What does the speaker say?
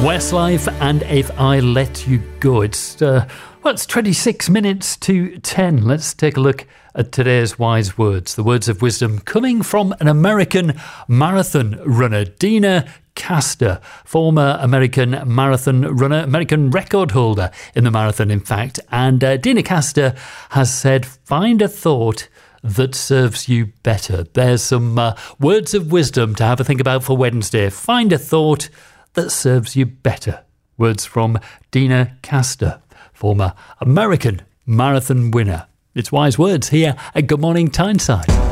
Westlife and If I Let You Go. It's 26 minutes to 10. Let's take a look at today's wise words. The words of wisdom coming from an American marathon runner, Deena Kastor, former American marathon runner, American record holder in the marathon, in fact. And Deena Kastor has said, find a thought that serves you better. There's some words of wisdom to have a think about for Wednesday. Find a thought that serves you better. Words from Deena Kastor, former American marathon winner. It's wise words here at Good Morning Tyneside.